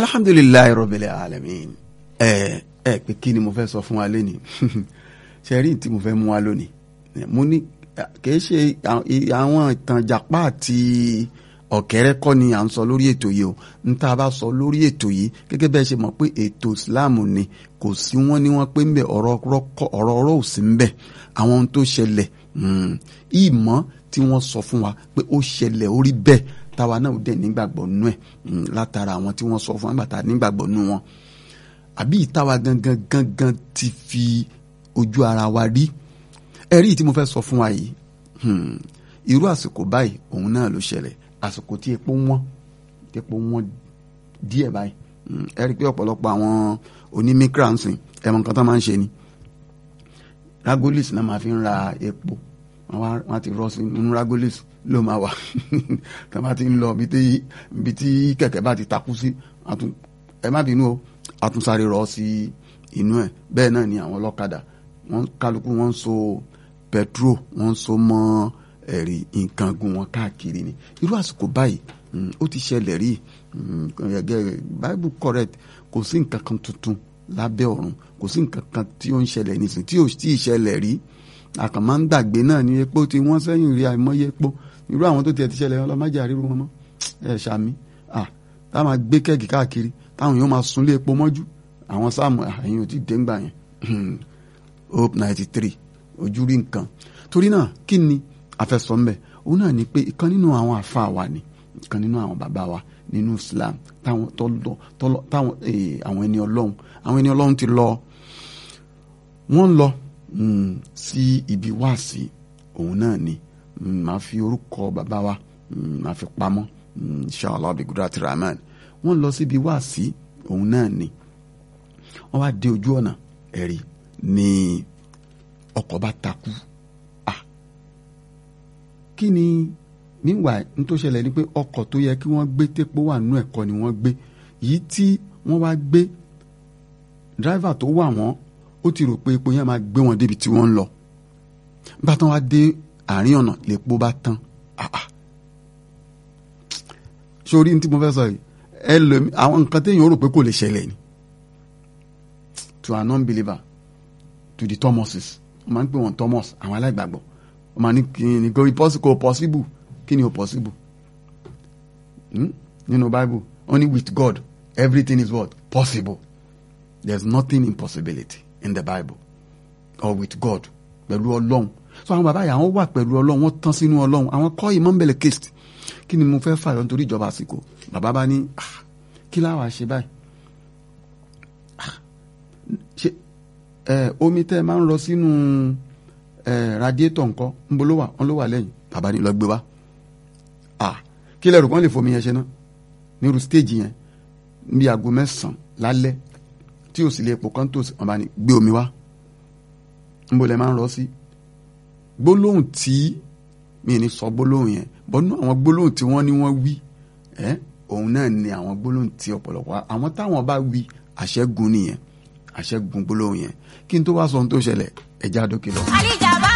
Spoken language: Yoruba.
alhamdulilayi rabbil alamin. Pé kí ni mo fẹ́ sọ fún wa lónìí ṣe rí tí mo fẹ́ mú wa lónìí mo ní kìí ṣe àwọn ìtàn Ìjàpá àti ọ̀kẹ́rẹ́ kọ́ ni à ń sọ lórí ètò yìí o n tá a bá sọ lórí ètò yìí gẹ́gẹ́ bẹ́ẹ̀ ṣe mọ̀ pé ètò Islam ni kò sí wọ́n ní wọ́n pé ń bẹ̀ ọ̀rọ̀ ò sí ń bẹ̀ àwọn ohun tó ṣẹlẹ̀ ìmọ̀ tí wọ́n sọ fún wa pé ó ṣẹlẹ̀ orí bẹ́ẹ̀ táwa náà dẹ̀ nígbàgbọ́ nú ẹ̀ látara àwọn tí wọ́n sọ fún wa nígbà tá a nígbàgbọ́ nú wọn àbí ìtawa gangan ti fi ojú ara wa rí ẹ̀rí tí mo fẹ́ sọ fún wa yìí irú àsìkò báyìí òun náà ló ṣẹlẹ̀ àsìkò tí epo wọ́n díẹ̀ báyìí ẹ rí i pé ọ̀pọ̀lọpọ̀ àwọn onímíkransin ẹ̀mọ̀ nǹkan tó máa ń ṣe ni ragolis náà máa fi ń ra epo wọ́n ti rọ́ sí inú ragolis ló máa wà tó bá ti ń lọ ibi tí kẹ̀kẹ́ bá ti takú sí ẹ má bínú o àtúnsáré rọ́ sí inú ẹ̀ bẹ́ẹ̀ náà ni àwọn ọlọ́kadà kálukú wọ́n ń so petrol wọ́n ń so mọ́ ẹ̀rí nǹkan gun wọn káàkiri ni irú àsìkò báyìí ó ti ṣẹlẹ̀ rí Bible correct kò sí nǹkan kan tuntun lábẹ́ ọ̀run kò sí nǹkan kan tí ó ń ṣẹlẹ̀ nísìnyí tí ò tí ì ṣẹlẹ̀ rí àkàn máa ń gbàgbé náà ní epo tí wọ́n sẹ́yìn rí àìmọye epo irú àwọn tó tiẹ̀ ti ṣẹlẹ̀ ọlọ́mọdé àríwú wọn mọ́ ẹ̀ ṣàmì táwọn máa gbé kẹ́ẹ̀gì káàkiri táwọn yóò máa sunlé epo mọ́jú àwọn sáàmù àyìn ò tí ì dé ńgbà yẹn Hope 93 ojú rí nǹkan torí náà kí ni afẹ́sọ̀ ń bẹ̀ òun náà ni pé ìkan nínú àwọn àfa wa ni ìkan nínú àwọn bàbá wa nínú Islam táwọn àwọn ẹni Ọlọ́run ti lọ wọ́n lọ sí ibi wáàsí òun náà ni màá fi orúkọ bàbá wa màá fi pamọ́ inshallah bi gudrati rahman wọ́n lọ sí ibi wáàsí òun náà ni wọ́n wá dé ojú ọ̀nà ẹ̀rí ni ọkọ̀ bá takú kí ni nígbà tó ṣẹlẹ̀ ni pé ọkọ̀ tó yẹ kí wọ́n gbé tépo wà nínú ẹ̀kọ́ ni wọ́n gbé yìí tí wọ́n wá gbé dráìvà tó wà wọ́n ó ti rò pé epo yẹn máa gbé wọn débi tí wọ́n ń lọ bá tán wá dé àárín ọ̀nà lèpo bá tán sórí ní tí mo fẹ́ sọ yìí àwọn nǹkan téèyàn rò pé kò lè ṣẹlẹ̀ ni to a non-believer to the Thomases wọ́n máa ń pè wọ́n Thomas àwọn aláìgbàgbọ́ wọ́n máa ní kí ni kò possible kí ni ò possible nínú Bible only with God everything is what possible there is nothing impossibility in the Bible or with God pẹ̀lú Ọlọ́run so àwọn bàbá yà wọ́n wà pẹ̀lú Ọlọ́run wọ́n tán sínú Ọlọ́run àwọn kọ́ ìmọ̀ ń bẹ̀lẹ̀ kést kí ni mo fẹ́ fàyọ nítorí ìjọba àsìkò bàbá bá ní kí láwa ṣe báyìí ṣe omi tẹ́ máa ń rọ sínú radiator nǹkan ń bo ló wà wọ́n ló wà lẹ́yìn bàbá ní lọ gbé wá kí lẹ́rù kan lè fomi yẹn ṣe ná nírú stage yẹn bí aago 9 lálẹ́ tí ò sì lè epo kan tó wọ́n bá ní gbé omi wá ń bo lẹ́ máa ń rọ sí gbólóhùn tí mi ní sọ gbólóhùn yẹn bọ́nú àwọn gbólóhùn tí wọ́n ní wọ́n wí òun náà ni àwọn gbólóhùn tí ọ̀pọ̀lọpọ̀ àwọn táwọn bá wí àṣẹ́gun nìyẹn àṣẹ́gun gbólóhùn yẹn kí n tó wá sọ ohun tó ṣẹlẹ̀ ẹ̀já dókè lọ.